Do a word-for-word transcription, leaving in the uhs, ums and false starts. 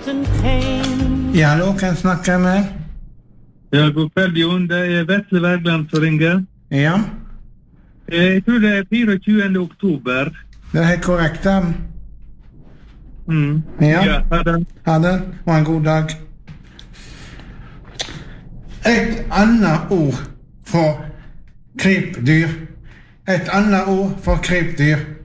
Ja, hallo, kan jeg snakke med? Ja, god kveld, Jon. Det er Vetle Wergeland som ringer. Ja. Jeg tror det er tjuefire oktober. Det er helt korrekt, da. Mm. Ja. Ja, ha det. Ha det, og en god dag. Et annet ord for krypdyr. Et annet ord for krypdyr.